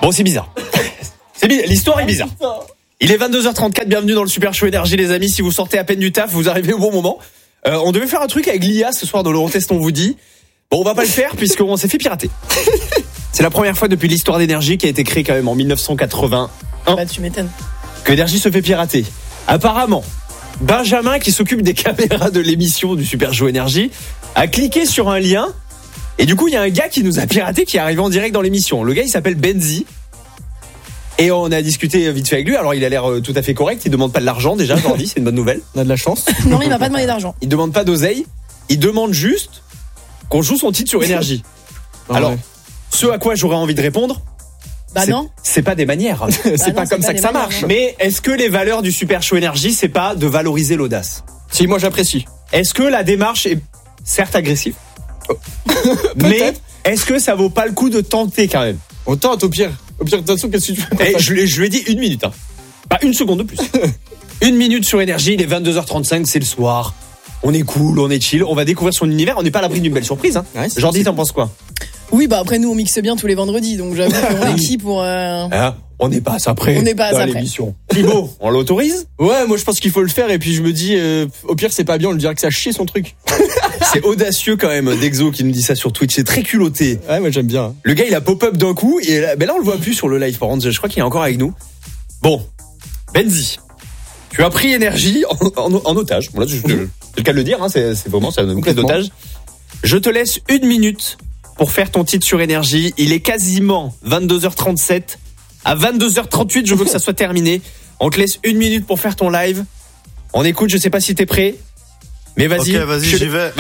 Bon, c'est bizarre. L'histoire est bizarre. Il est 22h34, bienvenue dans le Super Show Énergie les amis. Si vous sortez à peine du taf, vous arrivez au bon moment. On devait faire un truc avec l'IA ce soir dans l'Eurotest, on vous dit. Bon, on va pas le faire puisqu'on s'est fait pirater. C'est la première fois depuis l'histoire d'Énergie qui a été créée quand même en 1981. Bah tu m'étonnes. Que Énergie se fait pirater. Apparemment, Benjamin qui s'occupe des caméras de l'émission du Super Show Énergie a cliqué sur un lien et du coup il y a un gars qui nous a piraté qui est arrivé en direct dans l'émission. Le gars il s'appelle Benzi. Et on a discuté vite fait avec lui. Alors il a l'air tout à fait correct. Il demande pas de l'argent déjà, Jordi, c'est une bonne nouvelle. On a de la chance. Non, il m'a pas demandé d'argent. Il demande pas d'oseille. Il demande juste qu'on joue son titre sur Énergie. Alors, ce à quoi j'aurais envie de répondre, Bah non. c'est pas des manières. C'est pas comme ça que ça marche. Mais est-ce que les valeurs du Super Show Énergie, c'est pas de valoriser l'audace? Si, moi j'apprécie. Est-ce que la démarche est certes agressive, mais est-ce que ça vaut pas le coup de tenter quand même? On tente au pire. Au pire, de toute façon, qu'est-ce que tu fais? Je lui ai dit 1 minute. Pas une seconde de plus. 1 minute sur Énergie, il est 22h35, c'est le soir. On est cool, on est chill, on va découvrir son univers. On n'est pas à l'abri d'une belle surprise. Hein. Ouais, Jordi, t'en penses quoi? Oui, bah après nous on mixe bien tous les vendredis, donc j'avoue qu'on est qui pour. On n'est pas assez près. On n'est pas assez dans près. l'émission. Thibaut, on l'autorise? Ouais, moi je pense qu'il faut le faire et puis je me dis, au pire c'est pas bien, on lui dira que ça chie son truc. C'est audacieux quand même, Dexo qui nous dit ça sur Twitch, c'est très culotté. Ouais, moi j'aime bien. Le gars il a pop-up d'un coup et là on le voit plus sur le live par contre, je crois qu'il est encore avec nous. Bon, Benzi, tu as pris Énergie en otage. Bon, là, c'est le cas de le dire, hein, c'est vraiment ça, une prise d'otage. Je te laisse 1 minute pour faire ton titre sur Énergie. Il est quasiment 22h37. À 22h38, je veux que ça soit terminé. On te laisse 1 minute pour faire ton live. On écoute, je sais pas si t'es prêt. Mais vas-y. Ok, vas-y, j'y vais.